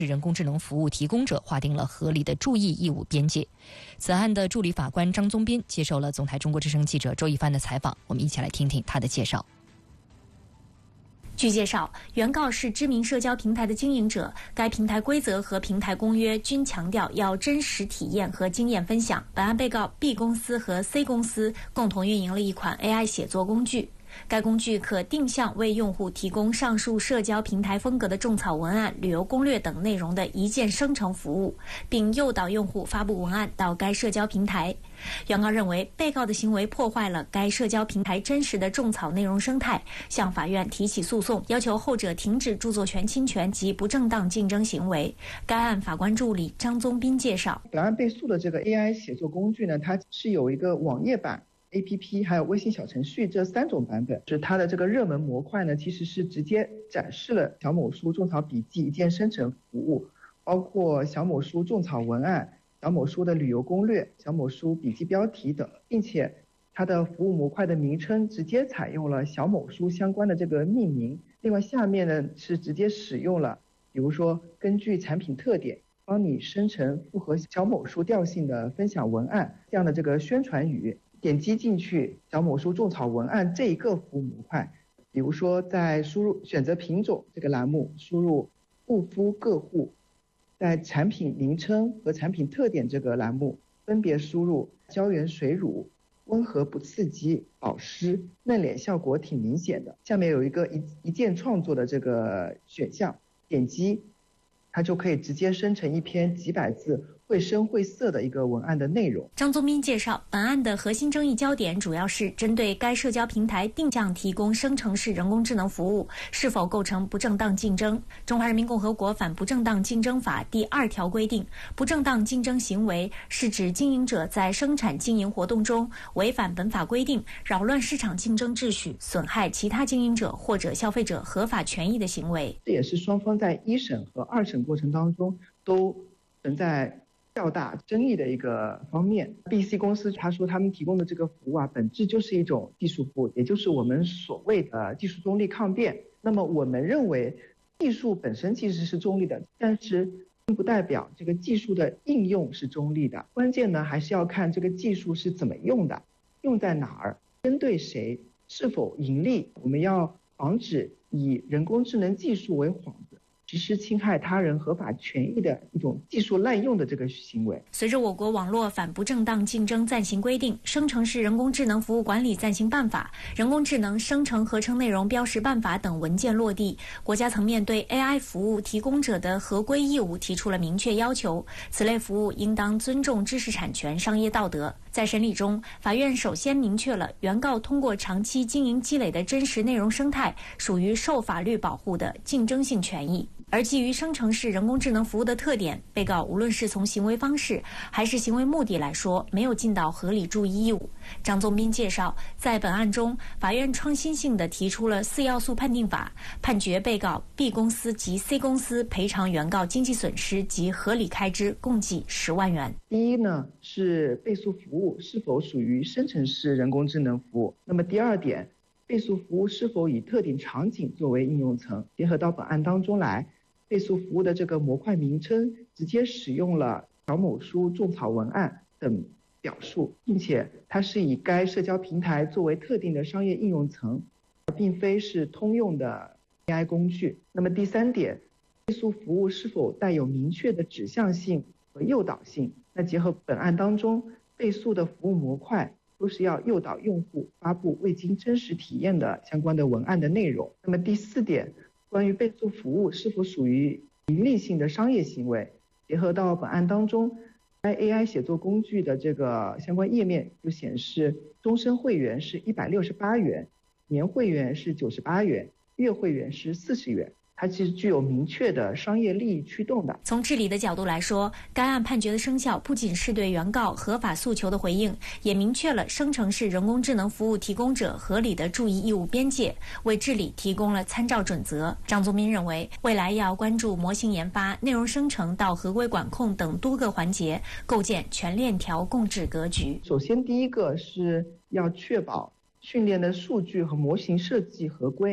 人工智能服务提供者划定了合理的注意义务边界。此案的助理法官张宗斌接受了总台中国之声记者周一帆的采访，我们一起来听听他的介绍。 据介绍，原告是知名社交平台的经营者，该平台规则和平台公约均强调要真实体验和经验分享。本案被告 B 公司和 C 公司共同运营了一款 AI 写作工具，该工具可定向为用户提供上述社交平台风格的种草文案、旅游攻略等内容的一键生成服务，并诱导用户发布文案到该社交平台。原告认为，被告的行为破坏了该社交平台真实的种草内容生态，向法院提起诉讼，要求后者停止著作权侵权及不正当竞争行为。该案法官助理张宗斌介绍， 本案被诉的这个 AI 写作工具呢，它是有一个网页版、APP 还有微信小程序这3种版本。是它的这个热门模块呢，其实是直接展示了小某书种草笔记一键生成服务，包括小某书种草文案、小某书的旅游攻略、小某书笔记标题等，并且它的服务模块的名称直接采用了小某书相关的这个命名。另外下面呢是直接使用了，比如说根据产品特点帮你生成符合小某书调性的分享文案这样的这个宣传语。点击进去小某书种草文案这一个服务模块，比如说在输入选择品种这个栏目输入护肤个护，在产品名称和产品特点这个栏目分别输入胶原水乳、温和不刺激、保湿、嫩脸效果挺明显的。下面有一个一键创作的这个选项，点击它就可以直接生成一篇几百字绘声绘色的一个文案的内容。 张宗斌介绍，本案的核心争议焦点主要是针对该社交平台定向提供生成式人工智能服务是否构成不正当竞争。中华人民共和国反不正当竞争法第2条规定，不正当竞争行为是指经营者在生产经营活动中违反本法规定，扰乱市场竞争秩序，损害其他经营者或者消费者合法权益的行为。 这也是双方在1审和2审过程当中都存在较大争议的一个方面。 BC 公司他说他们提供的这个服务本质就是一种技术服务，也就是我们所谓的技术中立抗辩。那么我们认为技术本身其实是中立的，但是并不代表这个技术的应用是中立的。关键呢还是要看这个技术是怎么用的，用在哪儿，针对谁，是否盈利。我们要防止以人工智能技术为幌子实施侵害他人合法权益的一种技术滥用的这个行为。 随着我国网络反不正当竞争暂行规定、生成式人工智能服务管理暂行办法、人工智能生成合成内容标识办法等文件落地，国家层面对 AI 服务提供者的合规义务提出了明确要求，此类服务应当尊重知识产权、商业道德。在审理中，法院首先明确了原告通过长期经营积累的真实内容生态属于受法律保护的竞争性权益。而基于生成式人工智能服务的特点，被告无论是从行为方式还是行为目的来说，没有尽到合理注意义务。张宗斌介绍，在本案中，法院创新性地提出了4要素判定法，判决被告 B 公司及 C 公司赔偿原告经济损失及合理开支共计10万元。 第一呢，是被诉服务是否属于生成式人工智能服务。那么第2点，被诉服务是否以特定场景作为应用层。结合到本案当中来，被诉服务的这个模块名称直接使用了小某书种草文案等表述，并且它是以该社交平台作为特定的商业应用层，而并非是通用的 AI 工具。那么第3点，被诉服务是否带有明确的指向性和诱导性。那结合本案当中被诉的服务模块都是要诱导用户发布未经真实体验的相关的文案的内容。那么第4点，关于被诉服务是否属于盈利性的商业行为，结合到本案当中，该 AI 写作工具的这个相关页面就显示，终身会员是168元，年会员是98元，月会员是40元。它其实具有明确的商业利益驱动的。 从治理的角度来说，该案判决的生效不仅是对原告合法诉求的回应，也明确了生成式人工智能服务提供者合理的注意义务边界，为治理提供了参照准则。张宗斌认为，未来要关注模型研发、内容生成到合规管控等多个环节，构建全链条共治格局。 首先，第一个是要确保训练的数据和模型设计合规。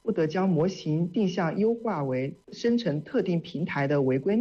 不得将模型定向优化为生成特定平台的违规